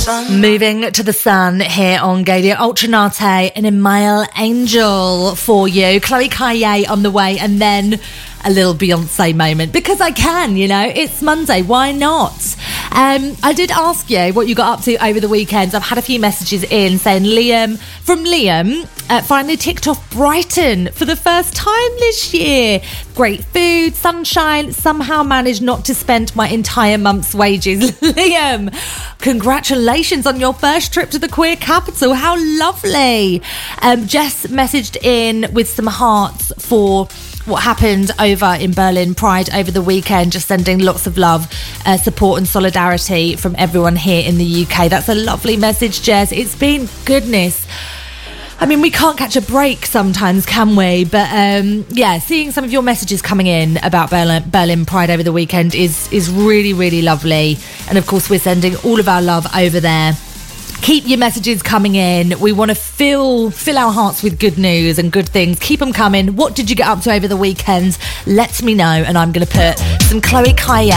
Moving to the sun here on Gadio Ultranate and Emile Angel for you. Chloe Kaye on the way, and then a little Beyonce moment because I can, it's Monday, why not? I did ask you what you got up to over the weekend. I've had a few messages in saying Liam finally ticked off Brighton for the first time this year. Great food, sunshine, somehow managed not to spend my entire month's wages. Liam, congratulations on your first trip to the queer capital. How lovely. Jess messaged in with some hearts for what happened over in Berlin Pride over the weekend, just sending lots of love, support and solidarity from everyone here in the UK. That's a lovely message, Jess. It's been goodness. I mean, we can't catch a break sometimes, can we? But seeing some of your messages coming in about Berlin Pride over the weekend is really, really lovely. And of course, we're sending all of our love over there. Keep your messages coming in. We want to fill our hearts with good news and good things. Keep them coming. What did you get up to over the weekend? Let me know, and I'm going to put some Chloe Kaye